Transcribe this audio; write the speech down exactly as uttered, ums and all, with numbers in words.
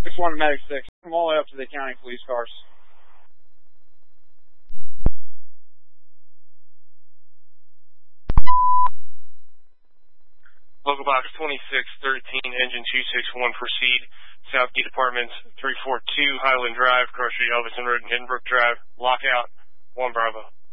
six one Medic six. Come all the way up to the county police cars. Local box twenty-six thirteen, engine two six one, proceed. Southgate Apartments, three four two Highland Drive, Cross Street, Elvis and Road, and Hinbrook Drive. Lockout, one Bravo.